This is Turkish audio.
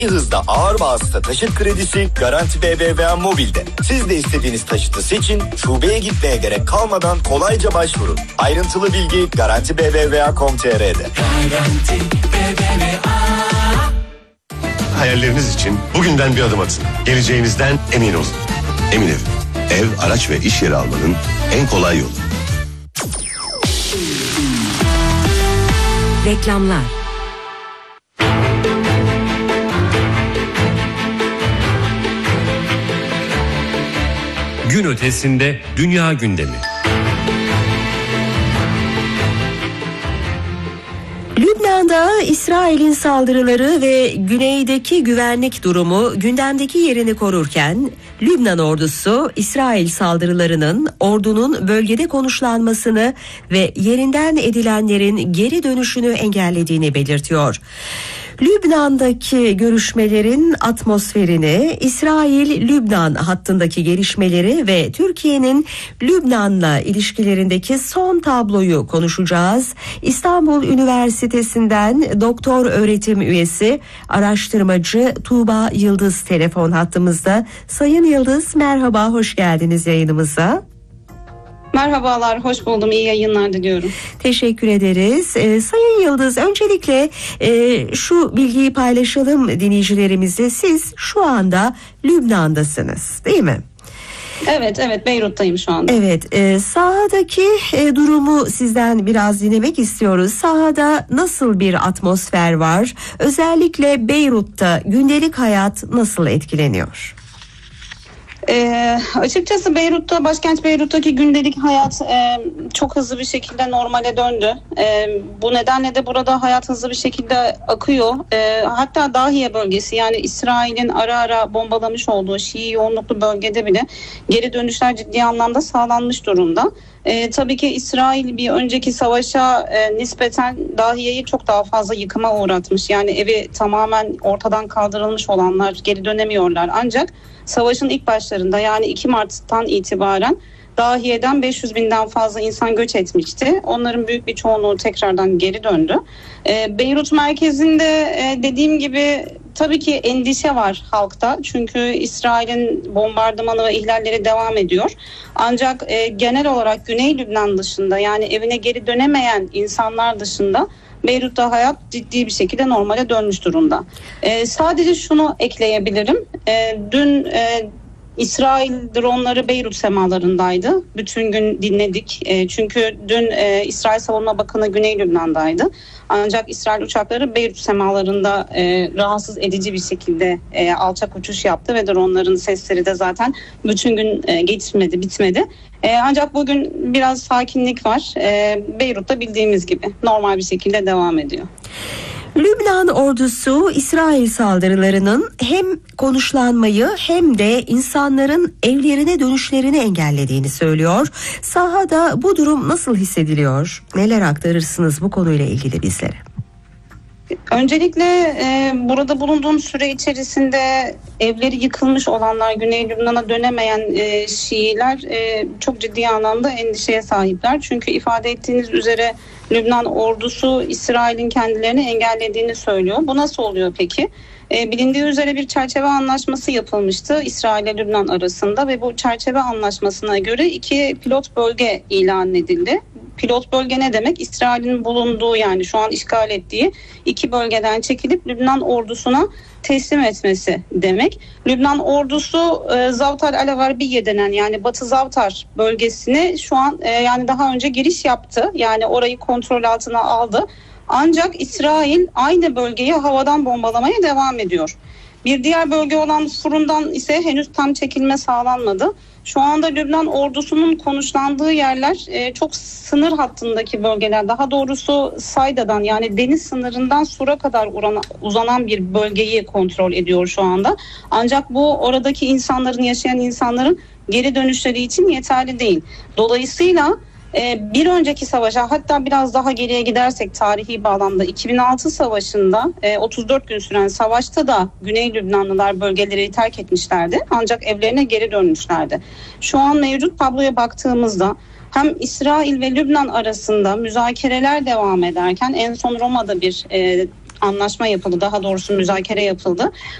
hızda ağır vasıta taşıt kredisi Garanti BBVA Mobil'de. Siz de istediğiniz taşıtı seçin, şubeye gitmeye gerek kalmadan kolayca başvurun. Ayrıntılı bilgi Garanti BBVA.com.tr'de. Garanti BBVA. Hayalleriniz için bugünden bir adım atın. Geleceğinizden emin olun. Emin Ev, araç ve iş yeri almanın en kolay yolu. Reklamlar. Gün ötesinde dünya gündemi. Lübnan'da İsrail'in saldırıları ve güneydeki güvenlik durumu gündemdeki yerini korurken Lübnan ordusu İsrail saldırılarının ordunun bölgede konuşlanmasını ve yerinden edilenlerin geri dönüşünü engellediğini belirtiyor. Lübnan'daki görüşmelerin atmosferini, İsrail-Lübnan hattındaki gelişmeleri ve Türkiye'nin Lübnan'la ilişkilerindeki son tabloyu konuşacağız. İstanbul Üniversitesi'nden doktor öğretim üyesi, araştırmacı Tuğba Yıldız telefon hattımızda. Sayın Yıldız, merhaba, hoş geldiniz yayınımıza. Merhabalar, hoş buldum. İyi yayınlar diliyorum. Teşekkür ederiz. Sayın Yıldız, öncelikle şu bilgiyi paylaşalım dinleyicilerimizle. Siz şu anda Lübnan'dasınız, değil mi? Evet, Beyrut'tayım şu anda. Evet, sahadaki durumu sizden biraz dinlemek istiyoruz. Sahada nasıl bir atmosfer var? Özellikle Beyrut'ta gündelik hayat nasıl etkileniyor? Açıkçası başkent Beyrut'taki gündelik hayat çok hızlı bir şekilde normale döndü. Bu nedenle de burada hayat hızlı bir şekilde akıyor. Hatta Dahiye bölgesi, yani İsrail'in ara ara bombalamış olduğu Şii yoğunluklu bölgede bile geri dönüşler ciddi anlamda sağlanmış durumda. Tabii ki İsrail bir önceki savaşa nispeten Dahiye'yi çok daha fazla yıkıma uğratmış. Yani evi tamamen ortadan kaldırılmış olanlar geri dönemiyorlar. Ancak savaşın ilk başlarında, yani 2 Mart'tan itibaren Dahiye'den 500 binden fazla insan göç etmişti. Onların büyük bir çoğunluğu tekrardan geri döndü. Beyrut merkezinde dediğim gibi tabii ki endişe var halkta. Çünkü İsrail'in bombardımanı ve ihlalleri devam ediyor. Ancak genel olarak Güney Lübnan dışında, yani evine geri dönemeyen insanlar dışında Beyrut'ta hayat ciddi bir şekilde normale dönmüş durumda. Sadece şunu ekleyebilirim. Dün İsrail dronları Beyrut semalarındaydı. Bütün gün dinledik. Çünkü dün İsrail Savunma Bakanı Güney Lübnan'daydı. Ancak İsrail uçakları Beyrut semalarında rahatsız edici bir şekilde alçak uçuş yaptı ve dronların sesleri de zaten bütün gün bitmedi. Ancak bugün biraz sakinlik var. Beyrut'ta bildiğimiz gibi normal bir şekilde devam ediyor. Lübnan ordusu İsrail saldırılarının hem konuşlanmayı hem de insanların evlerine dönüşlerini engellediğini söylüyor. Sahada bu durum nasıl hissediliyor? Neler aktarırsınız bu konuyla ilgili bizlere? Öncelikle burada bulunduğum süre içerisinde evleri yıkılmış olanlar, Güney Lübnan'a dönemeyen Şiiler çok ciddi anlamda endişeye sahipler. Çünkü ifade ettiğiniz üzere Lübnan ordusu İsrail'in kendilerini engellediğini söylüyor. Bu nasıl oluyor peki? Bilindiği üzere bir çerçeve anlaşması yapılmıştı İsrail ile Lübnan arasında ve bu çerçeve anlaşmasına göre 2 pilot bölge ilan edildi. Pilot bölge ne demek? İsrail'in bulunduğu, yani şu an işgal ettiği 2 bölgeden çekilip Lübnan ordusuna teslim etmesi demek. Lübnan ordusu Zavtar el-Garbiye denen, yani Batı Zavtar bölgesine şu an yani daha önce giriş yaptı. Yani orayı kontrol altına aldı. Ancak İsrail aynı bölgeyi havadan bombalamaya devam ediyor. Bir diğer bölge olan Furun'dan ise henüz tam çekilme sağlanmadı. Şu anda Lübnan ordusunun konuşlandığı yerler çok sınır hattındaki bölgeler. Daha doğrusu Sayda'dan, yani deniz sınırından Sur'a kadar uzanan bir bölgeyi kontrol ediyor şu anda. Ancak bu oradaki yaşayan insanların geri dönüşleri için yeterli değil. Dolayısıyla bir önceki savaşa, hatta biraz daha geriye gidersek tarihi bağlamda 2006 savaşında 34 gün süren savaşta da Güney Lübnanlılar bölgeleri terk etmişlerdi. Ancak evlerine geri dönmüşlerdi. Şu an mevcut tabloya baktığımızda hem İsrail ve Lübnan arasında müzakereler devam ederken en son Roma'da bir anlaşma yapıldı. Daha doğrusu müzakere yapıldı.